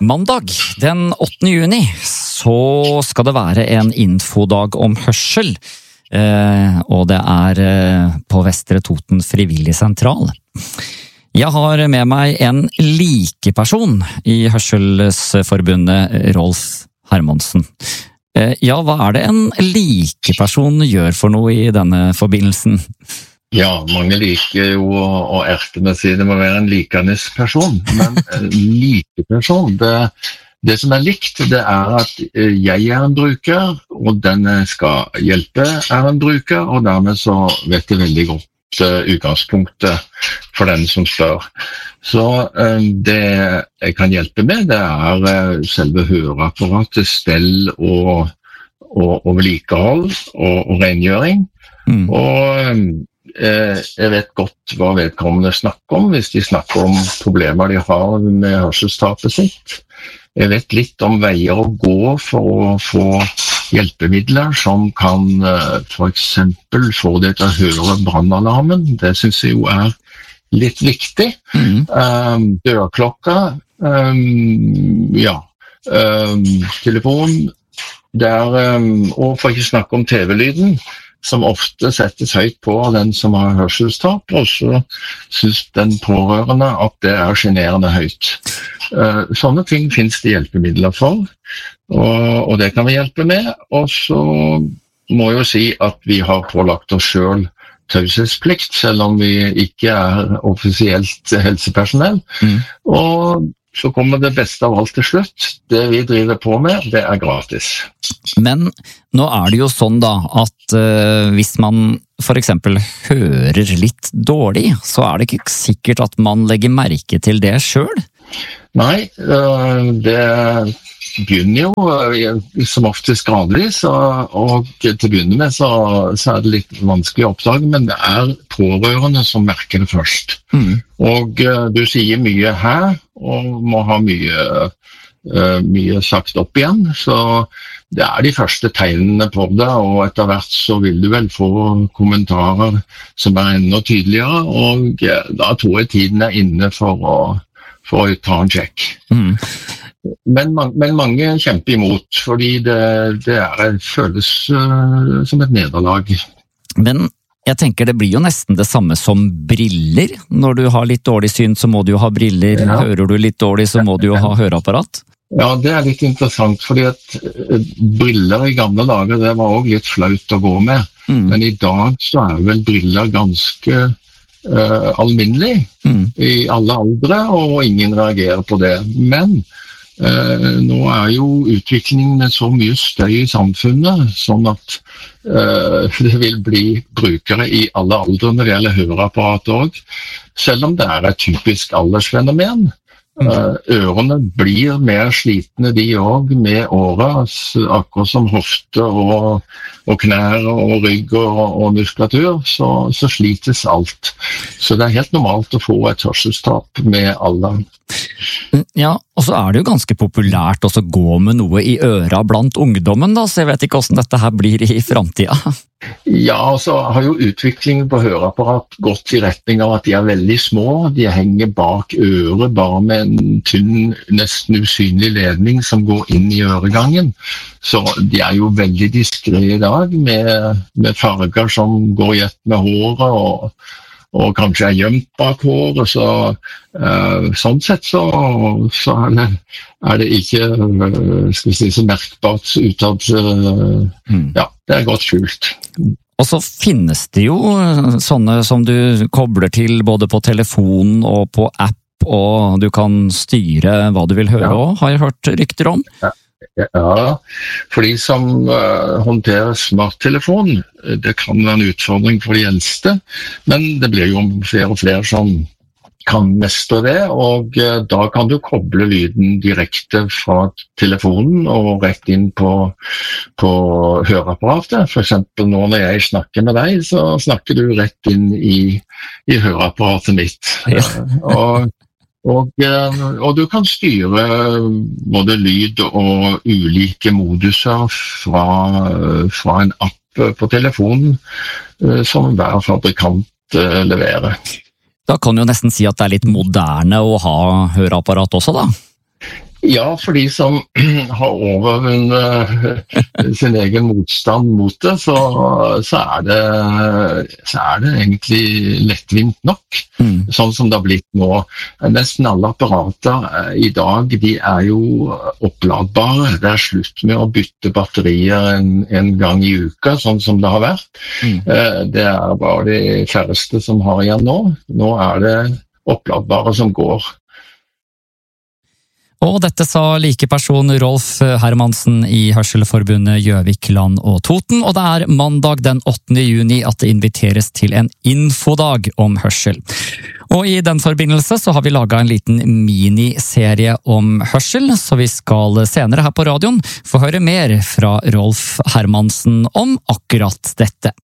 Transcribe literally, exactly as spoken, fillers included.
Mandag den åttende juni så skal det være en infodag om hørsel, eh, og det er eh, på Vestre Toten Frivillig Sentral. Jeg har med meg en likeperson i Hørselsforbundet, Rolf Hermansen. Eh, ja, hva er det en likeperson gjør for noe i denne forbindelsen? Ja, mange liker jo å erte med å si det må være en likenes person, men en likeperson, det, det som er likt, det er at jeg er en bruker, og den jeg skal hjelpe er en bruker, og dermed så vet jeg veldig godt uh, utgangspunktet for den som spør. Så uh, det jeg kan hjelpe med, det er uh, selve høreapparatet, stell og, og, og vedlikehold og, og rengjøring, mm. og um, jeg vet godt hva vedkommende snakker om, hvis de snakker om problemer de har med hørselstapet sitt. Jeg vet litt om veier å gå for å få hjelpemidler som kan for eksempel få det til å høre brannalarmen. Det synes jeg jo er litt viktig. Mm. Um, dørklokka, um, ja, um, telefon, der, um, og for ikke snakke om T V-lyden, som ofte settes høyt på av den som har hørselstap, og så synes den pårørende at det er generende høyt. Uh, sånne ting finnes det hjelpemidler for, og, og det kan vi hjelpe med. Og så må jeg jo si at vi har pålagt oss selv taushetsplikt, selv om vi ikke er offisielt helsepersonell. Mm. Og så kommer det beste av alt til slutt. Det vi driver på med, det er gratis. Men nå er det jo sånn da, at uh, hvis man for eksempel hører litt dårlig, så er det ikke sikkert at man legger merke til det selv. Nei, uh, det begynner jo uh, som oftest gradvis, og, og til å begynne med så, så er det litt vanskelig å oppdage, men det er pårørende som merker det først. Mm. Og uh, du sier mye her, og må ha mye, uh, mye sagt opp igjen, så det er de første tegnene på det, og etter hvert så vil du vel få kommentarer som er enda tydeligere, og uh, da tror jeg tiden er inne for å, for å ta en sjekk. Mm. Men, men mange kjemper imot, fordi det, det er, føles uh, som et nederlag. Men jeg tenker det blir jo nesten det samme som briller. Når du har litt dårlig syn, så må du jo ha briller. Ja. Hører du litt dårlig, så må du jo ha høreapparat. Ja, det er litt interessant, fordi at uh, briller i gamle dager, det var også litt flaut å gå med. Mm. Men i dag så er vel briller ganske uh, alminnelig mm. i alle aldre, og ingen reagerer på det. Men Uh, nå er jo utviklingen med så mye støy i samfunnet, sånn at uh, det vil bli brukere i alle aldre når det gjelder høreapparat også, selv om det er et typisk aldersfenomen. Uh, ørene blir mer slitne de også med året, akkurat som hofte og, og knær og rygg og, og muskulatur, så, så slites alt. Så det er helt normalt å få et hørselstap med alderen. Ja, og så er det jo ganske populært også å gå med noe i øra blant ungdommen da, så jeg vet ikke hvordan dette her blir i fremtiden. Ja, og så har jo utviklingen på høreapparat gått i retning av at de er veldig små, de henger bak øret bare med en tynn, nesten usynlig ledning som går inn i øregangen, så de er jo veldig diskrete i dag med, med farger som går i ett med håret og og kanskje er gjemt bak håret, så uh, sånn sett så, så er, det, er det ikke uh, skal vi si, så merkbart utad. Uh, mm. Ja, det er godt skjult. Og så finnes det jo sånne som du kobler til både på telefon og på app, og du kan styre hva du vil høre også, har jeg hørt rykter om. Ja. Ja, for de som uh, håndterer smarttelefon, det kan være en utfordring for de eldste, men det blir jo flere og flere som kan mestre det, og uh, da kan du koble lyden direkte fra telefonen og rett inn på, på høreapparatet. For eksempel nå når jeg snakker med deg, så snakker du rett inn i, i høreapparatet mitt. Ja. og Og, og du kan styre både lyd og ulike moduser fra, fra en app på telefonen som hver fabrikant leverer. Da kan du jo nesten si at det er litt moderne å ha høreapparat også da? Ja, for de som har overvunnet sin egen motstand mot det, så, så, er det, så er det egentlig lettvint nok, mm. sånn som det har blitt nå. Nesten alle apparater i dag, de er jo oppladbare. Det er slutt med å bytte batterier en, en gang i uka, sånn som det har vært. Mm. Det er bare de færreste som har igjen nå. Nå er det oppladbare som går. Og dette sa likeperson Rolf Hermansen i Hørselforbundet Gjøvik, Land og Toten, og det er mandag den åttende juni at det inviteres til en infodag om hørsel. Og i den forbindelse så har vi laget en liten miniserie om hørsel, så vi skal senere her på radioen få høre mer fra Rolf Hermansen om akkurat dette.